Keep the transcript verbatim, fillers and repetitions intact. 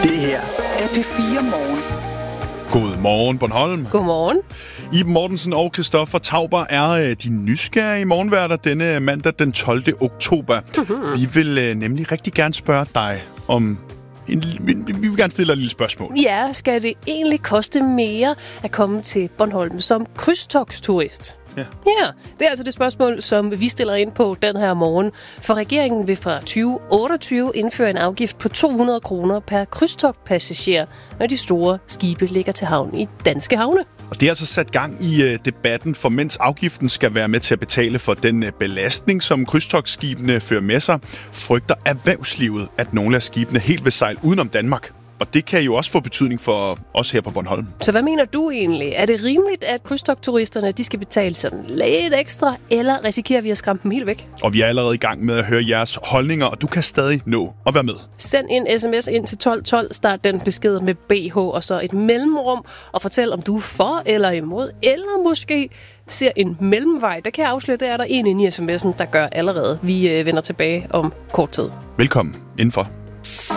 Det her er P fire Morgen. Godmorgen, Bornholm. Godmorgen. Iben Mortensen og Christoffer Tauber er de nysgerrige morgenværter denne mandag den tolvte oktober. Mm-hmm. Vi vil nemlig rigtig gerne spørge dig om... En, vi vil gerne stille dig et lille spørgsmål. Ja, skal det egentlig koste mere at komme til Bornholm som krydstogtsturist? Ja. Ja, det er altså det spørgsmål, som vi stiller ind på den her morgen. For regeringen vil fra tyve otteogtyve indføre en afgift på to hundrede kroner per krydstogtpassager, når de store skibe ligger til havn i danske havne. Og det er altså sat gang i uh, debatten, for mens afgiften skal være med til at betale for den uh, belastning, som krydstogtskibene fører med sig, frygter erhvervslivet, at nogle af skibene helt vil sejle udenom Danmark. Og det kan jo også få betydning for os her på Bornholm. Så hvad mener du egentlig? Er det rimeligt, at krydstogtturisterne de skal betale sådan lidt ekstra, eller risikerer vi at skræmme dem helt væk? Og vi er allerede i gang med at høre jeres holdninger, og du kan stadig nå at være med. Send en sms ind til tolv tolv, start den besked med B H og så et mellemrum, og fortæl om du er for eller imod, eller måske ser en mellemvej. Der kan jeg afsløre, det er der en inde i sms'en, der gør allerede. Vi øh, vender tilbage om kort tid. Velkommen indenfor.